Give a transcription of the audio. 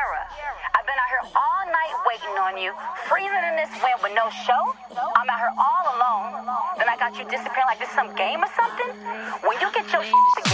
Sierra, I've been out here all night waiting on you, freezing in this wind with no show. I'm out here all alone. Then I got you disappearing like this some game or something. When you get your together.